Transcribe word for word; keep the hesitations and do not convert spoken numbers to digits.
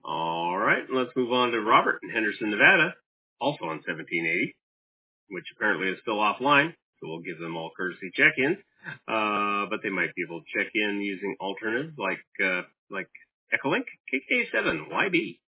All right, let's move on to Robert in Henderson, Nevada, also on seventeen eighty, which apparently is still offline. So we'll give them all courtesy check-ins, uh, but they might be able to check in using alternatives like uh, like Echolink K K seven Y B.